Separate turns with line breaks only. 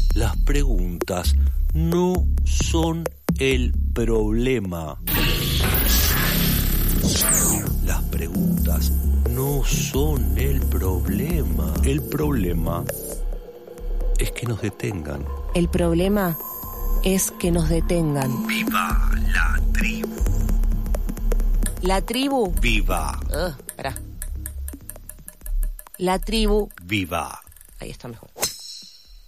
Las preguntas no son el problema. Las preguntas no son el problema. El problema es que nos detengan.
El problema es que nos detengan.
¡Viva la tribu!
La tribu.
¡Viva!
Espera. La tribu.
¡Viva!
Ahí está mejor.